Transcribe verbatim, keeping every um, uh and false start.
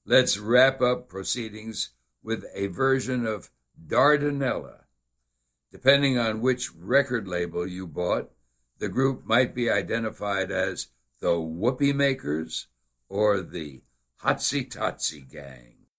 Let's wrap up proceedings with a version of Dardanella. Depending on which record label you bought, the group might be identified as the Whoopie Makers or the Hotsy Totsy Gang.